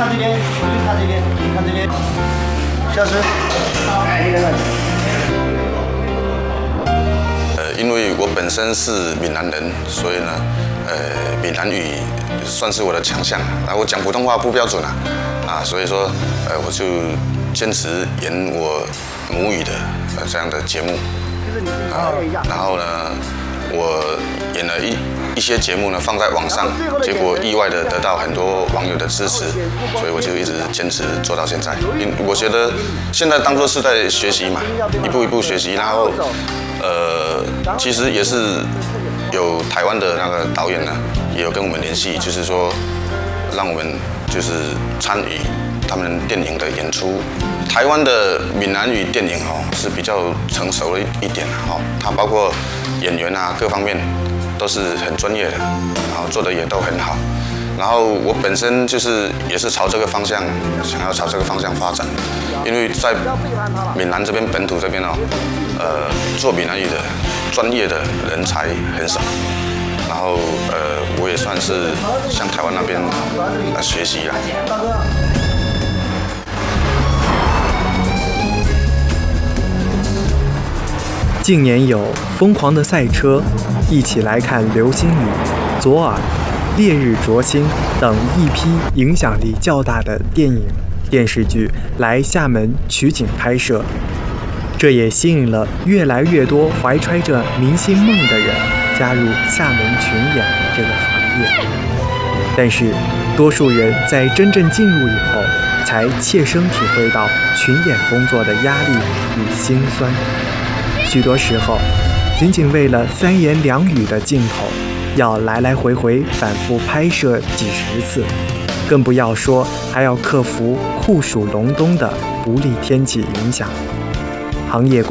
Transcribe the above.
看这边，你看这边，你看这边，消失。 因为我本身是闽南人，所以呢，闽南语算是我的强项。然后我讲普通话不标准所以说，我就坚持演我母语的这样的节目。然后呢，我演了一些节目呢放在网上，结果意外的得到很多网友的支持，所以我就一直坚持做到现在。我觉得现在当作是在学习嘛，一步一步学习，然后其实也是有台湾的那个导演呢，也有跟我们联系，就是说让我们就是参与他们电影的演出。台湾的闽南语电影是比较成熟了一点它包括演员各方面都是很专业的，然后做的也都很好。然后我本身就是也是朝这个方向，想要朝这个方向发展，因为在闽南这边本土这边做闽南语的专业的人才很少。然后我也算是向台湾那边学习了。 近年有《疯狂的赛车》、一起来看流星雨、左耳、烈日灼心等一批影响力较大的电影、电视剧来厦门取景拍摄，这也吸引了越来越多怀揣着明星梦的人加入厦门群演这个行业。但是，多数人在真正进入以后，才切身体会到群演工作的压力与辛酸。许多时候，仅仅为了3言2语的镜头，要来来回回反复拍摄几十次，更不要说还要克服酷暑隆冬的不利天气影响。行业